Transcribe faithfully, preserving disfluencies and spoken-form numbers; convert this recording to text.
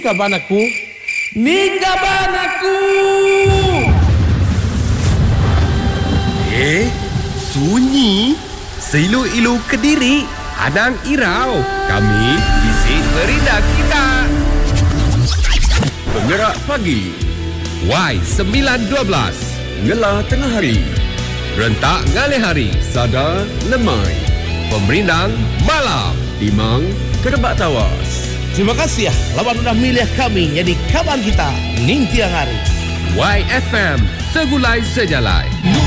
Kaban aku, ni kaban aku. Eh, sunyi. Seilu-ilu Kediri, Anang Irau. Kami bisik berindah kita. Penggerak pagi. Y sembilan dua belas. Ngelah tengah hari. Rentak ngalih hari. Sadar lemai. Pemerindang malam. Timang kerebak tawas. Terima kasih ya, lawan sudah milih kami jadi kawan kita, ning tiang hari. Y F M, segulai sejalai.